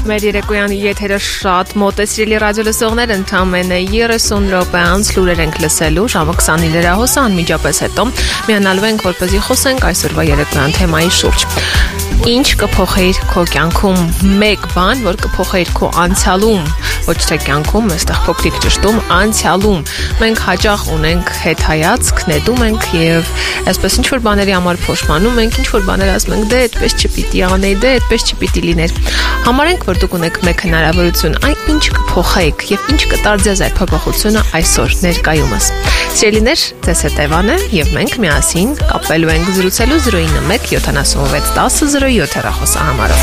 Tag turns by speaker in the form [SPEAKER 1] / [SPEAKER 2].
[SPEAKER 1] Մեր երեկոյան եթերը շատ մոտ է, սիրելի ռադիոլսողներ, ընդամենը 30 րոպե անց լուրեր ենք լսելու, ժամը 20-ի լրահոսը անմիջապես հետո միանալու ենք, որպեսզի խոսենք այսօրվա երեկոյան թեմայի շուրջ։ Ինչ կփոխեիր քո կյանքում, մեկ բան, որ կփոխեիր քո անցյալում, ոչ թե կյանքում, այստեղ փոքրիկ ճշտում, անցյալում։ Մենք հաճախ ունենք հետհայացք, նետում ենք եւ այսպես ինչ որ բաների համար փոշմանում ենք, ինչ որ բաներ ասում ենք, դե այդպես չպիտի անեի, դե այդպես չպիտի լիներ։ Համարենք, որ դուք ունեք մեկ հնարավորություն, այն ինչ կփոխեիք եւ ինչ կտար ձեզ այդ փոփոխությունը այսօր ներկայումս։ Սիրելիներ, ձեզ հետ Էվան է եւ մենք միասին կապվելու ենք զրուցելու 091 76 10 07 հեռախոսահամարով։